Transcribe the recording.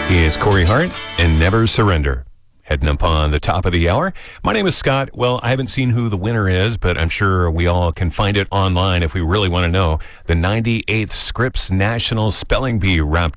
is Corey Hart and Never Surrender. Heading up on the top of the hour. My name is Scott. Well, I haven't seen who the winner is, but I'm sure we all can find it online if we really want to know. The 98th Scripps National Spelling Bee wrapped